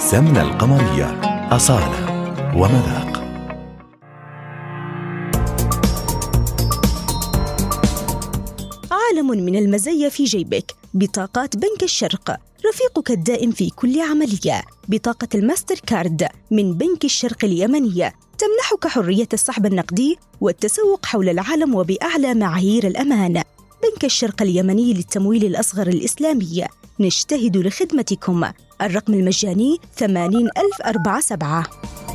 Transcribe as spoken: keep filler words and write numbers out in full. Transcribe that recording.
السمنة القمرية، أصالة ومذاق. عالم من المزايا في جيبك. بطاقات بنك الشرق، رفيقك الدائم في كل عملية. بطاقة الماستر كارد من بنك الشرق اليمنية تمنحك حرية السحب النقدي والتسوق حول العالم وبأعلى معايير الأمان. بنك الشرق اليمني للتمويل الأصغر الإسلامي، نجتهد لخدمتكم. الرقم المجاني ثمانين ألف أربعة سبعة.